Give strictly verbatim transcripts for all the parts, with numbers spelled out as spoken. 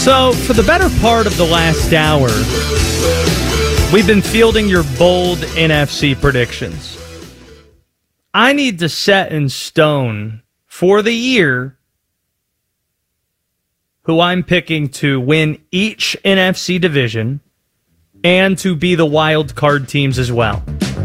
So, for the better part of the last hour, we've been fielding your bold N F C predictions. I need to set in stone for the year who I'm picking to win each N F C division and to be the wild card teams as well.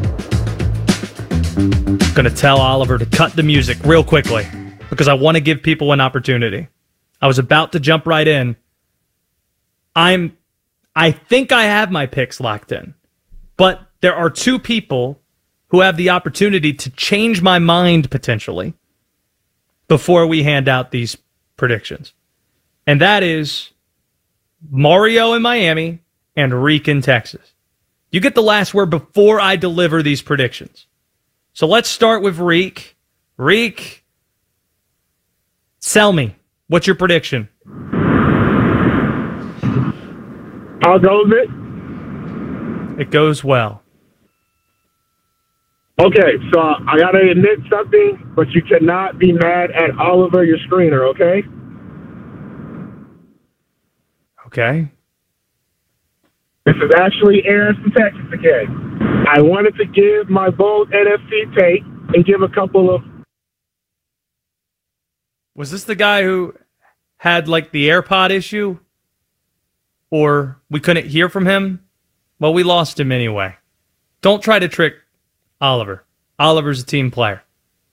I'm going to tell Oliver to cut the music real quickly because I want to give people an opportunity. I was about to jump right in. I'm, I think I have my picks locked in, but there are two people who have the opportunity to change my mind potentially before we hand out these predictions. And that is Mario in Miami and Reek in Texas. You get the last word before I deliver these predictions. So let's start with Reek. Reek, sell me. What's your prediction? How goes it? It goes well. Okay, so I gotta admit something, but you cannot be mad at Oliver, your screener, okay? Okay. This is actually Aaron from Texas again. I wanted to give my bold N F C take and give a couple of... Was this the guy who had, like, the AirPod issue? Or we couldn't hear from him? Well, we lost him anyway. Don't try to trick Oliver. Oliver's a team player.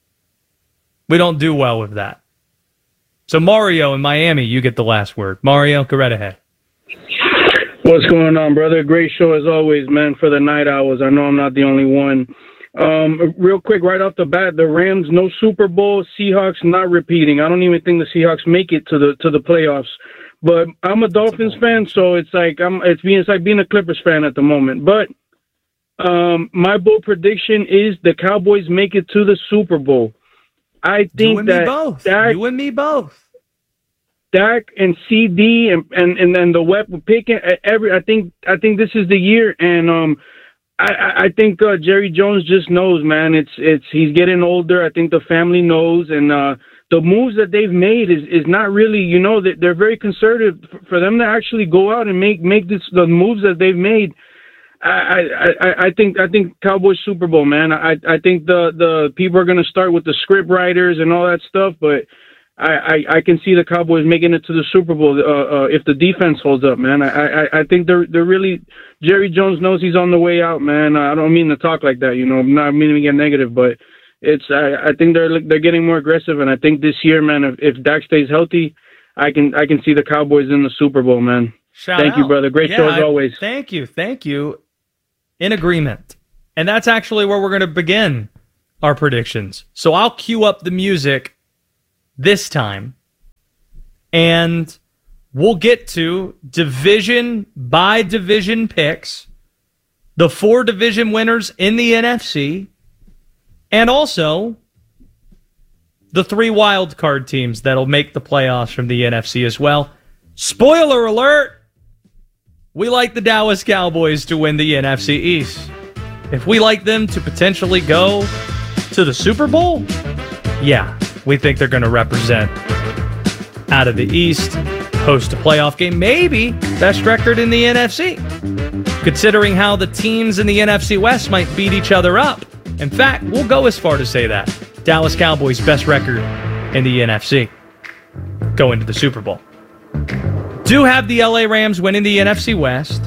We don't do well with that. So Mario in Miami, you get the last word. Mario, go right ahead. What's going on, brother? Great show as always, man, for the night hours. I know I'm not the only one. Um, real quick, right off the bat, the Rams, no Super Bowl. Seahawks not repeating. I don't even think the Seahawks make it to the to the playoffs. But I'm a Dolphins fan, so it's like I'm it's being it's like being a Clippers fan at the moment. But um, my bold prediction is the Cowboys make it to the Super Bowl. I think you and that me both. Dak, you and me both. Dak and C D and and and then the weapon picking every. I think I think this is the year, and um, I I think uh, Jerry Jones just knows, man. It's it's he's getting older. I think the family knows, and uh, the moves that they've made is, is not really, you know, that they're very conservative. For them to actually go out and make make this the moves that they've made. I, I, I think I think Cowboys Super Bowl, man. I I think the, the people are going to start with the script writers and all that stuff, but I, I, I can see the Cowboys making it to the Super Bowl uh, uh, if the defense holds up, man. I, I, I think they're they're really Jerry Jones knows he's on the way out, man. I don't mean to talk like that, you know. I'm not meaning to get negative, but it's I, I think they're they're getting more aggressive, and I think this year, man, if, if Dak stays healthy, I can I can see the Cowboys in the Super Bowl, man. Shout Thank out. you, brother. Great yeah, show as I, always. Thank you, thank you. In agreement. And that's actually where we're going to begin our predictions. So I'll cue up the music this time, and we'll get to division by division picks, the four division winners in the N F C, and also the three wild card teams that'll make the playoffs from the N F C as well. Spoiler alert! We like the Dallas Cowboys to win the N F C East. If we like them to potentially go to the Super Bowl, yeah, we think they're going to represent out of the East, host a playoff game, maybe best record in the N F C, considering how the teams in the N F C West might beat each other up. In fact, we'll go as far to say that. Dallas Cowboys' best record in the N F C going to the Super Bowl. Do have the L A Rams winning the N F C West.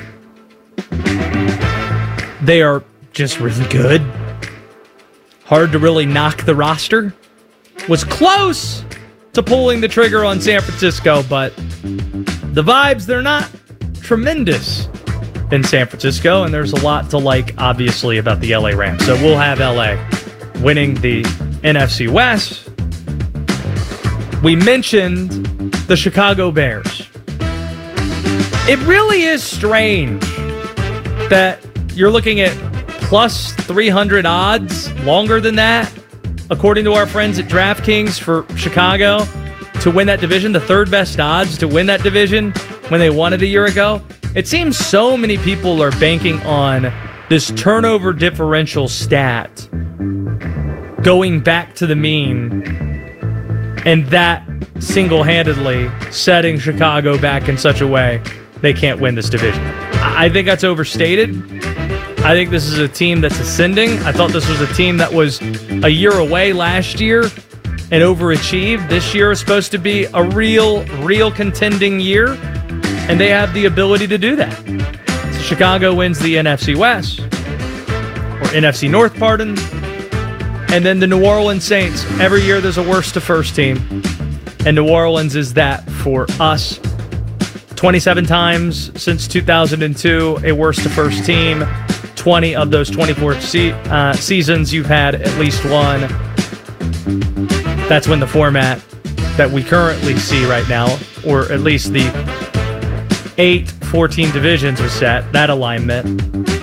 They are just really good. Hard to really knock the roster. Was close to pulling the trigger on San Francisco, but the vibes, they're not tremendous in San Francisco, and there's a lot to like, obviously, about the L A Rams. So we'll have L A winning the N F C West. We mentioned the Chicago Bears. It really is strange that you're looking at plus three hundred odds, longer than that, according to our friends at DraftKings, for Chicago to win that division, the third best odds to win that division when they won it a year ago. It seems so many people are banking on this turnover differential stat going back to the mean, and that single-handedly setting Chicago back in such a way they can't win this division. I think that's overstated. I think this is a team that's ascending. I thought this was a team that was a year away last year and overachieved. This year is supposed to be a real, real contending year, and they have the ability to do that. Chicago wins the N F C West, or N F C North, pardon, and then the New Orleans Saints. Every year there's a worst to first team, and New Orleans is that for us. twenty-seven times since two thousand two, a worst to first team. twenty of those twenty-four se- uh, seasons, you've had at least one. That's when the format that we currently see right now, or at least the eight fourteen divisions was set, that alignment.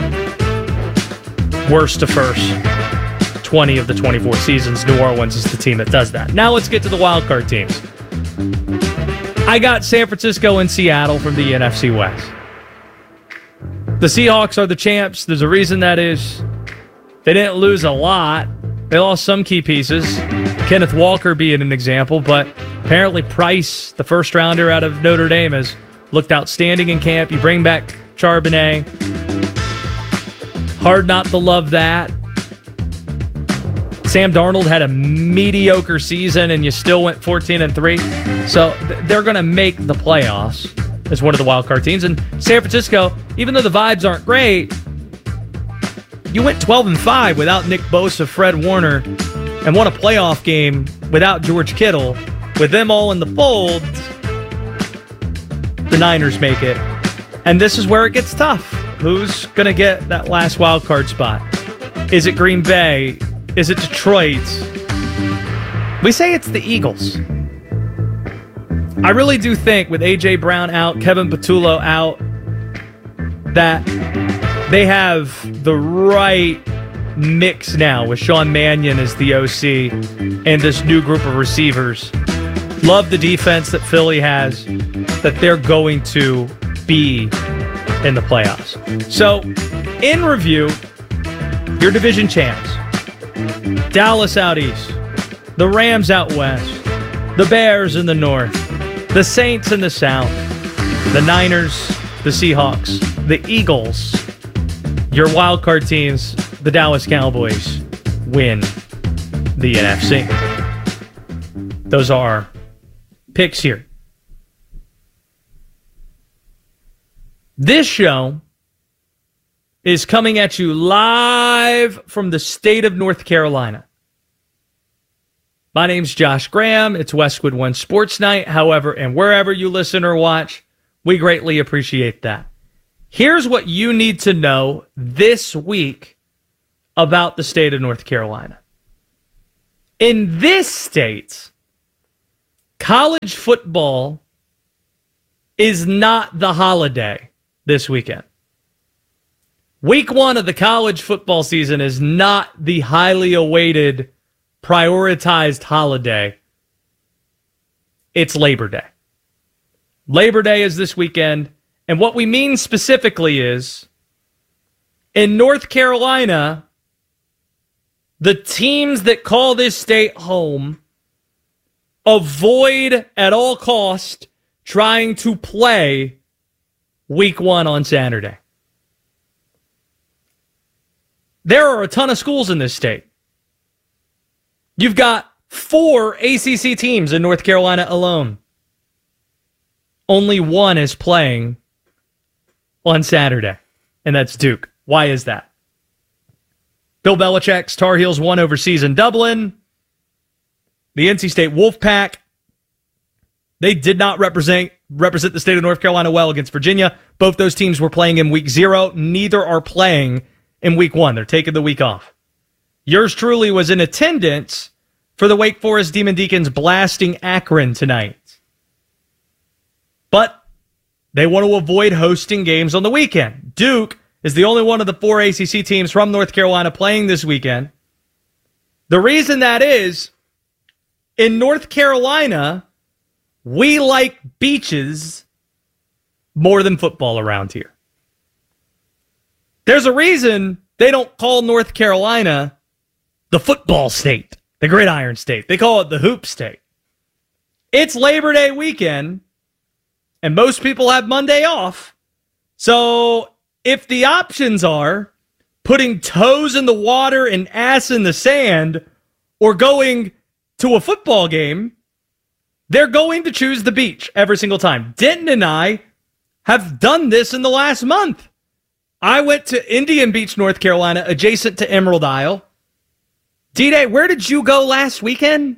Worst to first. twenty of the twenty-four seasons, New Orleans is the team that does that. Now let's get to the wildcard teams. I got San Francisco and Seattle from the N F C West. The Seahawks are the champs. There's a reason that is. They didn't lose a lot. They lost some key pieces. Kenneth Walker being an example, but apparently Price, the first rounder out of Notre Dame, has looked outstanding in camp. You bring back Charbonnet. Hard not to love that. Sam Darnold had a mediocre season, and you still went fourteen and three. So they're going to make the playoffs as one of the wild card teams. And San Francisco, even though the vibes aren't great, you went twelve and five without Nick Bosa, Fred Warner, and won a playoff game without George Kittle. With them all in the fold, the Niners make it. And this is where it gets tough. Who's going to get that last wild card spot? Is it Green Bay? Is it Detroit? We say it's the Eagles. I really do think with A J. Brown out, Kevin Patullo out, that they have the right mix now with Sean Mannion as the O C and this new group of receivers. Love the defense that Philly has, that they're going to be in the playoffs. So, in review, your division champs. Dallas out east, the Rams out west, the Bears in the north, the Saints in the south, the Niners, the Seahawks, the Eagles, your wild card teams, the Dallas Cowboys, win the N F C. Those are picks here. This show is coming at you live from the state of North Carolina. My name's Josh Graham. It's Westwood One Sports Night. However, and wherever you listen or watch, we greatly appreciate that. Here's what you need to know this week about the state of North Carolina. In this state, college football is not the holiday this weekend. Week one of the college football season is not the highly awaited, prioritized holiday. It's Labor Day. Labor Day is this weekend, and what we mean specifically is, in North Carolina, the teams that call this state home avoid at all cost trying to play week one on Saturday. There are a ton of schools in this state. You've got four A C C teams in North Carolina alone. Only one is playing on Saturday, and that's Duke. Why is that? Bill Belichick's Tar Heels won overseas in Dublin. The N C State Wolfpack, they did not represent represent the state of North Carolina well against Virginia. Both those teams were playing in week zero. Neither are playing in week one. They're taking the week off. Yours truly was in attendance for the Wake Forest Demon Deacons blasting Akron tonight. But they want to avoid hosting games on the weekend. Duke is the only one of the four A C C teams from North Carolina playing this weekend. The reason that is, in North Carolina, we like beaches more than football around here. There's a reason they don't call North Carolina the football state, the gridiron state. They call it the hoop state. It's Labor Day weekend, and most people have Monday off. So if the options are putting toes in the water and ass in the sand or going to a football game, they're going to choose the beach every single time. Denton and I have done this in the last month. I went to Indian Beach, North Carolina, adjacent to Emerald Isle. D-Day, where did you go last weekend?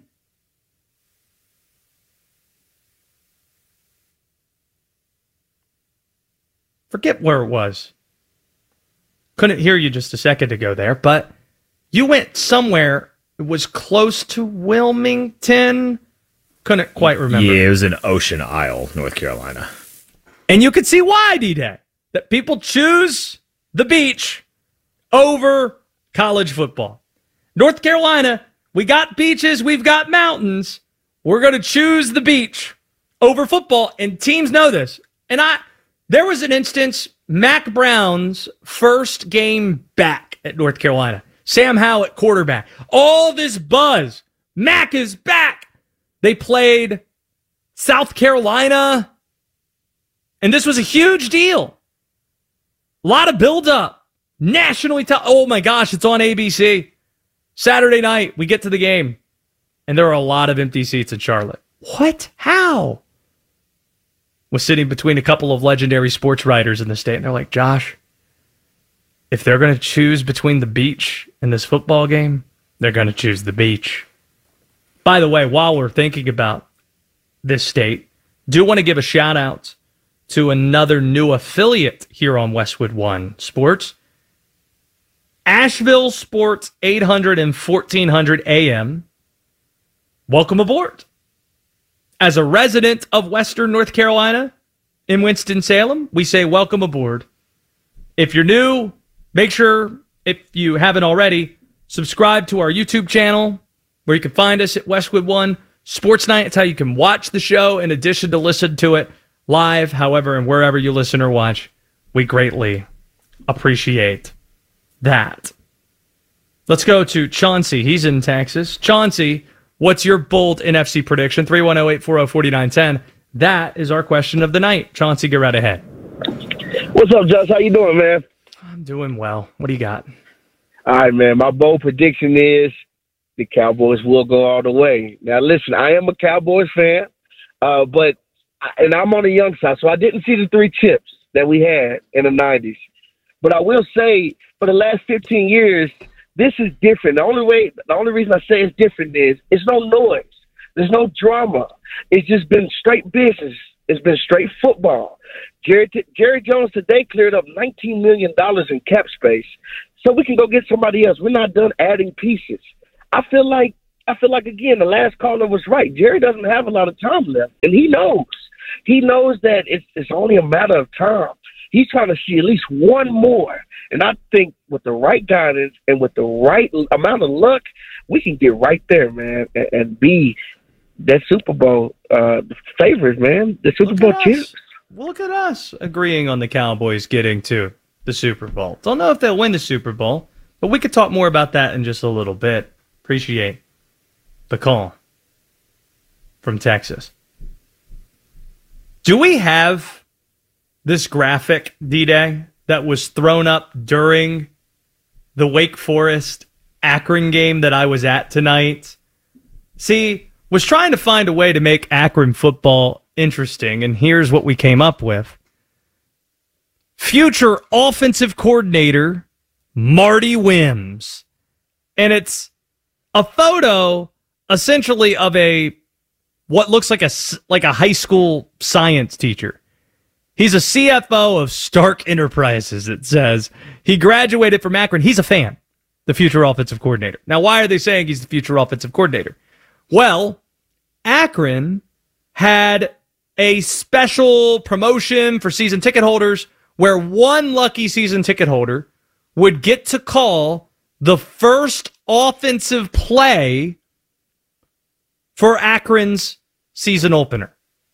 Forget where it was. Couldn't hear you just a second ago there, but you went somewhere. It was close to Wilmington. Couldn't quite remember. Yeah, it was in Ocean Isle, North Carolina. And you could see why, D-Day, that people choose the beach over college football. North Carolina, we got beaches, we've got mountains. We're going to choose the beach over football, and teams know this. And I, there was an instance, Mac Brown's first game back at North Carolina. Sam Howell at quarterback. All this buzz. Mac is back. They played South Carolina, and this was a huge deal. A lot of buildup. Nationally, te- oh my gosh, it's on A B C. Saturday night, we get to the game, and there are a lot of empty seats in Charlotte. What? How? Was sitting between a couple of legendary sports writers in the state, and they're like, Josh, if they're going to choose between the beach and this football game, they're going to choose the beach. By the way, while we're thinking about this state, do want to give a shout out to another new affiliate here on Westwood One Sports. Asheville Sports eight hundred and fourteen hundred A M. Welcome aboard. As a resident of Western North Carolina in Winston-Salem, we say welcome aboard. If you're new, make sure, if you haven't already, subscribe to our YouTube channel, where you can find us at Westwood One Sports Night. It's how you can watch the show in addition to listen to it live, however, and wherever you listen or watch. We greatly appreciate that. Let's go to Chauncey. He's in Texas. Chauncey, what's your bold N F C prediction? three one zero, eight four zero, four nine one zero. That is our question of the night. Chauncey, get right ahead. What's up, Josh? How you doing, man? I'm doing well. What do you got? All right, man. My bold prediction is the Cowboys will go all the way. Now, listen, I am a Cowboys fan, uh, but and I'm on the young side, so I didn't see the three chips that we had in the nineties. But I will say, for the last fifteen years, this is different. The only way, the only reason I say it's different is it's no noise. There's no drama. It's just been straight business. It's been straight football. Jerry, Jerry Jones today cleared up nineteen million dollars in cap space, so we can go get somebody else. We're not done adding pieces. I feel like, I feel like again, the last caller was right. Jerry doesn't have a lot of time left, and he knows. He knows that it's, it's only a matter of time. He's trying to see at least one more. And I think with the right guidance and with the right amount of luck, we can get right there, man, and, and be that Super Bowl uh, favorite, man. The Super Bowl champs. Look at us agreeing on the Cowboys getting to the Super Bowl. Don't know if they'll win the Super Bowl, but we could talk more about that in just a little bit. Appreciate the call from Texas. Do we have this graphic, D-Day, that was thrown up during the Wake Forest Akron game that I was at tonight? See, was trying to find a way to make Akron football interesting, and here's what we came up with. Future offensive coordinator Marty Wims. And it's a photo essentially of a what looks like a like a high school science teacher. He's a C F O of Stark Enterprises, it says. He graduated from Akron. He's a fan, the future offensive coordinator. Now, why are they saying he's the future offensive coordinator? Well, Akron had a special promotion for season ticket holders where one lucky season ticket holder would get to call the first offensive play for Akron's season opener.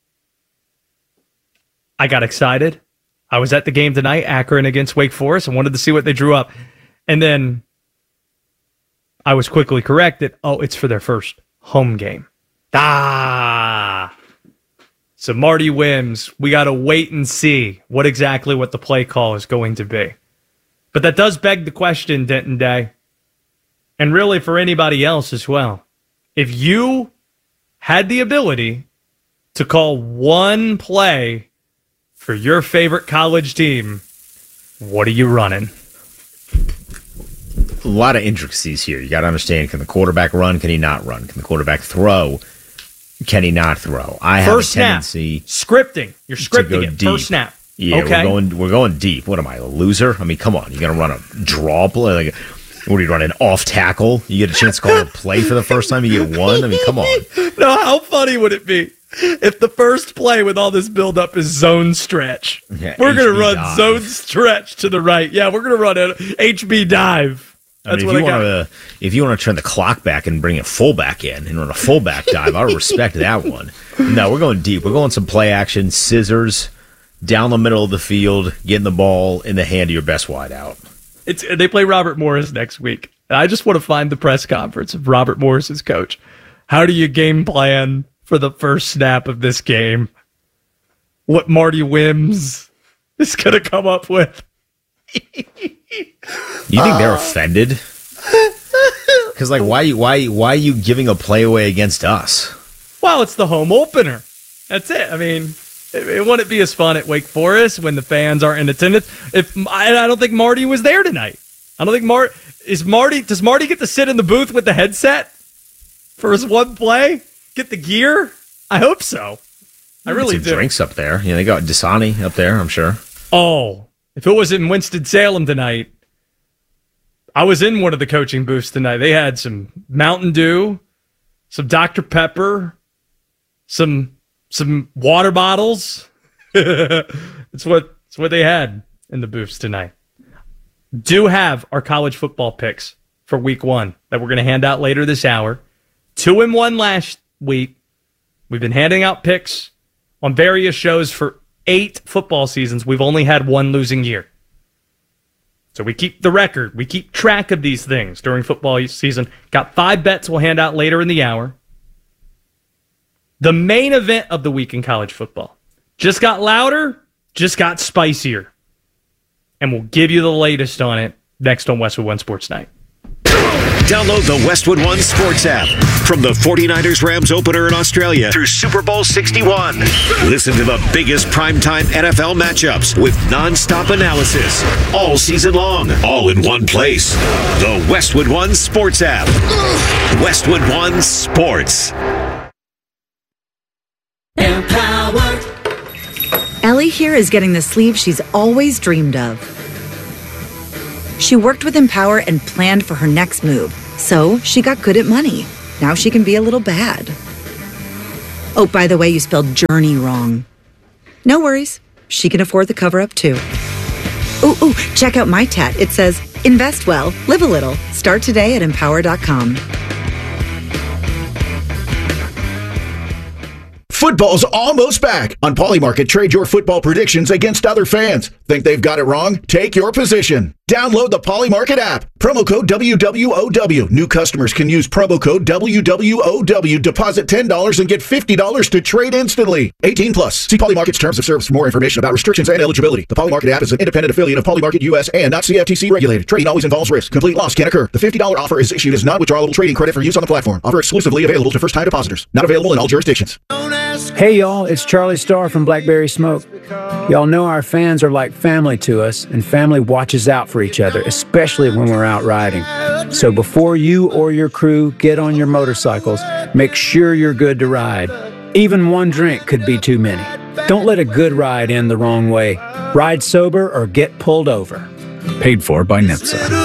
I got excited. I was at the game tonight, Akron against Wake Forest, and wanted to see what they drew up. And then I was quickly corrected. Oh, it's for their first home game. Ah. So Marty Wims, we got to wait and see what exactly what the play call is going to be. But that does beg the question, Denton Day, and really for anybody else as well. If you had the ability to call one play for your favorite college team, what are you running? A lot of intricacies here. You got to understand, can the quarterback run? Can he not run? Can the quarterback throw? Can he not throw? I First have a tendency snap. Scripting. You're scripting it. Deep. First snap. Yeah, okay. we're going we're going deep. What am I, a loser? I mean, come on. You're going to run a draw play? Like, what are you running, off tackle? You get a chance to call a play for the first time, you get one? I mean, come on. No, how funny would it be if the first play with all this buildup is zone stretch? Yeah, we're going to run dive. zone stretch to the right. Yeah, we're going to run an H B dive. That's I mean, what if you I got. want to, if you want to turn the clock back and bring a fullback in and run a fullback dive, I would respect that one. No, we're going deep. We're going some play action, scissors, down the middle of the field, getting the ball in the hand of your best wideout. It's they play Robert Morris next week. And I just want to find the press conference of Robert Morris's coach. How do you game plan for the first snap of this game? What Marty Wims is going to come up with? You think they're offended? Because, like, why, why, why are you giving a play away against us? Well, it's the home opener. That's it. I mean, it, it wouldn't be as fun at Wake Forest when the fans aren't in attendance. If I, I don't think Marty was there tonight. I don't think Marty is Marty. Does Marty get to sit in the booth with the headset for his one play? Get the gear? I hope so. I really Some do. Drinks up there. You know, they got Dasani up there, I'm sure. Oh, if it was in Winston-Salem tonight, I was in one of the coaching booths tonight. They had some Mountain Dew, some Doctor Pepper, some some water bottles. It's what it's what they had in the booths tonight. Do have our college football picks for week one that we're going to hand out later this hour. Two and one last week. We've been handing out picks on various shows for eight football seasons. We've only had one losing year. So we keep the record. We keep track of these things during football season. Got five bets we'll hand out later in the hour. The main event of the week in college football just got louder, just got spicier. And we'll give you the latest on it next on Westwood One Sports Night. Download the Westwood One Sports app from the forty-niners Rams opener in Australia through Super Bowl sixty-one. Listen to the biggest primetime N F L matchups with nonstop analysis all season long, all in one place. The Westwood One Sports app. Westwood One Sports. Empowered. Ellie here is getting the sleeve she's always dreamed of. She worked with Empower and planned for her next move, so she got good at money. Now she can be a little bad. Oh, by the way, you spelled journey wrong. No worries. She can afford the cover-up, too. Ooh, ooh, check out my tat. It says, invest well, live a little. Start today at empower dot com. Football's almost back. On Polymarket, trade your football predictions against other fans. Think they've got it wrong? Take your position. Download the Polymarket app. Promo code W W O W. New customers can use promo code W W O W. Deposit ten dollars and get fifty dollars to trade instantly. eighteen plus. See Polymarket's terms of service for more information about restrictions and eligibility. The Polymarket app is an independent affiliate of Polymarket U S and not C F T C regulated. Trading always involves risk. Complete loss can occur. The fifty dollars offer is issued as non-withdrawable trading credit for use on the platform. Offer exclusively available to first-time depositors. Not available in all jurisdictions. Hey y'all, it's Charlie Starr from Blackberry Smoke. Y'all know our fans are like family to us, and family watches out for each other, especially when we're out riding. So before you or your crew get on your motorcycles, make sure you're good to ride. Even one drink could be too many. Don't let a good ride end the wrong way. Ride sober or get pulled over. Paid for by NHTSA.